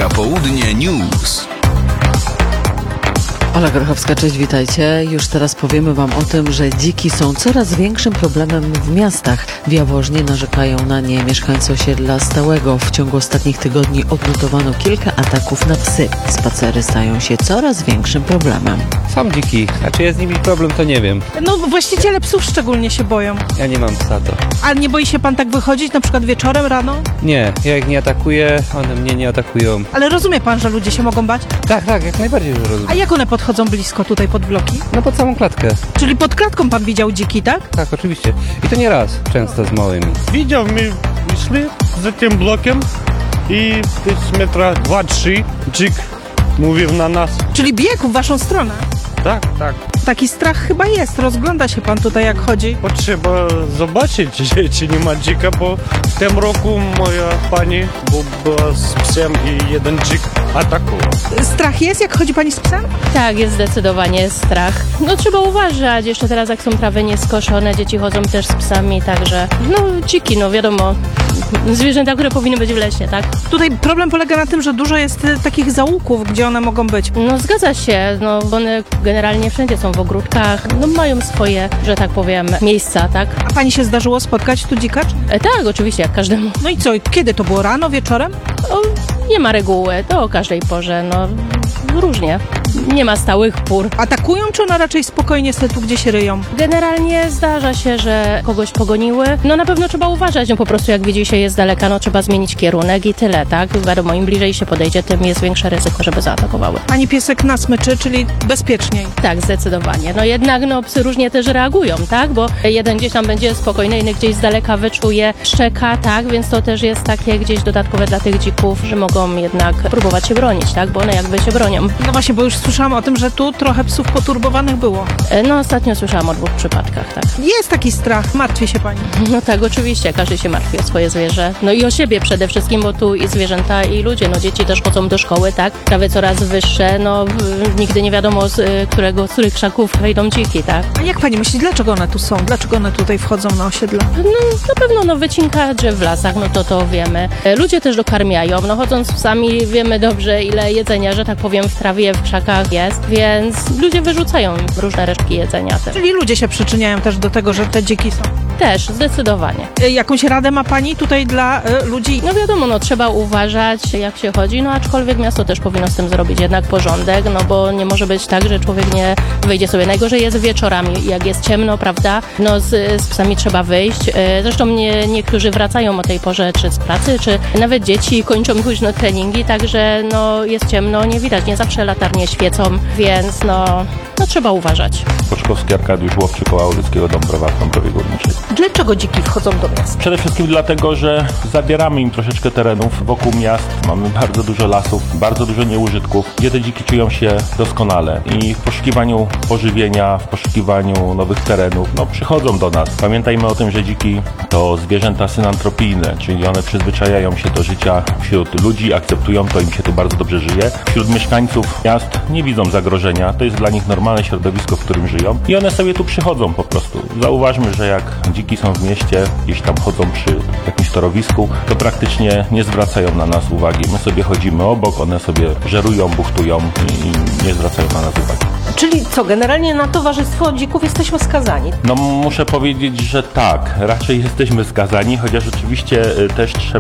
Media Południe News. Ola Grochowska, cześć, witajcie. Już teraz powiemy Wam o tym, że dziki są coraz większym problemem w miastach. W Jaworznie narzekają na nie mieszkańcy osiedla stałego. W ciągu ostatnich tygodni odnotowano kilka ataków na psy. Spacery stają się coraz większym problemem. Są dziki, a czy jest z nimi problem, to nie wiem. No właściciele psów szczególnie się boją. Ja nie mam psa, to. A nie boi się pan tak wychodzić, na przykład wieczorem, rano? Nie, ja ich nie atakuję, one mnie nie atakują. Ale rozumie pan, że ludzie się mogą bać? Tak, jak najbardziej, że rozumiem. A jak one podchodzą blisko tutaj pod bloki? No pod samą klatkę. Czyli pod klatką pan widział dziki, tak? Tak, oczywiście. I to nie raz, często z małymi. Widział, my szli za tym blokiem i z metra 2-3 dzik mówił na nas. Czyli biegł w waszą stronę. Tak. Taki strach chyba jest. Rozgląda się pan tutaj jak chodzi. Potrzeba zobaczyć, czy nie ma dzika, bo w tym roku moja pani była z psem i jeden dzik atakował. Strach jest, jak chodzi pani z psem? Tak, jest zdecydowanie strach. No trzeba uważać, jeszcze teraz jak są trawy nieskoszone, dzieci chodzą też z psami, także no dziki, no wiadomo, zwierzęta, które powinny być w lesie, tak? Tutaj problem polega na tym, że dużo jest takich zaułków, gdzie one mogą być. No zgadza się, no one generalnie wszędzie są w ogródkach, no mają swoje, że tak powiem, miejsca, tak? A pani się zdarzyło spotkać tu dzika? Tak, oczywiście, jak każdemu. No i co, kiedy to było? Rano, wieczorem? No, nie ma reguły, to o każdej porze, no różnie. Nie ma stałych pór. Atakują, czy one raczej spokojnie sobie tu gdzieś ryją? Generalnie zdarza się, że kogoś pogoniły. No na pewno trzeba uważać, no po prostu jak widzi się je z daleka, no trzeba zmienić kierunek i tyle, tak? Wiadomo, im bliżej się podejdzie, tym jest większe ryzyko, żeby zaatakowały. Pani piesek na smyczy, czyli bezpieczniej. Tak, zdecydowanie. No jednak no psy różnie też reagują, tak? Bo jeden gdzieś tam będzie spokojny, inny gdzieś z daleka wyczuje, szczeka, tak? Więc to też jest takie gdzieś dodatkowe dla tych dzików, że mogą jednak próbować się bronić, tak? Bo one jakby się bronią. No właśnie, bo już słyszałam o tym, że tu trochę psów poturbowanych było. No ostatnio słyszałam o 2 przypadkach, tak. Jest taki strach, martwi się pani. No tak, oczywiście, każdy się martwi o swoje zwierzę. No i o siebie przede wszystkim, bo tu i zwierzęta, i ludzie, no dzieci też chodzą do szkoły, tak? Prawie coraz wyższe, no nigdy nie wiadomo z których krzaków wejdą dziki, tak? A jak pani myśli, dlaczego one tu są? Dlaczego one tutaj wchodzą na osiedle? No na pewno no wycinka drzew w lasach, no to wiemy. Ludzie też dokarmiają, no chodząc psami wiemy dobrze ile jedzenia, że tak powiem w trawie, w krzakach jest, więc ludzie wyrzucają różne resztki jedzenia też. Czyli ludzie się przyczyniają też do tego, że te dziki są. Też, zdecydowanie. Jakąś radę ma pani tutaj dla ludzi? No wiadomo, no trzeba uważać jak się chodzi, no aczkolwiek miasto też powinno z tym zrobić jednak porządek, no bo nie może być tak, że człowiek nie wyjdzie sobie. Najgorzej jest wieczorami, jak jest ciemno, prawda, no z psami trzeba wyjść. Zresztą niektórzy wracają o tej porze, czy z pracy, czy nawet dzieci kończą późno treningi, także no jest ciemno, nie widać, nie zawsze latarnie świecą, więc no trzeba uważać. Poczkowski Arkadiusz Łowczyk, koło Auryckiego Dąbrowa w Dąbrowie Górniczej. Dlaczego dziki wchodzą do miasta? Przede wszystkim dlatego, że zabieramy im troszeczkę terenów wokół miast. Mamy bardzo dużo lasów, bardzo dużo nieużytków, gdzie te dziki czują się doskonale i w poszukiwaniu pożywienia, w poszukiwaniu nowych terenów, no przychodzą do nas. Pamiętajmy o tym, że dziki to zwierzęta synantropijne, czyli one przyzwyczajają się do życia wśród ludzi, akceptują to, im się tu bardzo dobrze żyje. Wśród mieszkańców miast nie widzą zagrożenia, to jest dla nich normalne środowisko, w którym żyją i one sobie tu przychodzą po prostu. Zauważmy, że jak dziki są w mieście, gdzieś tam chodzą przy jakimś torowisku, to praktycznie nie zwracają na nas uwagi. My sobie chodzimy obok, one sobie żerują, buchtują i nie zwracają na nas uwagi. Czyli co, generalnie na towarzystwo dzików jesteśmy skazani? No muszę powiedzieć, że tak, raczej jesteśmy skazani, chociaż oczywiście też trzeba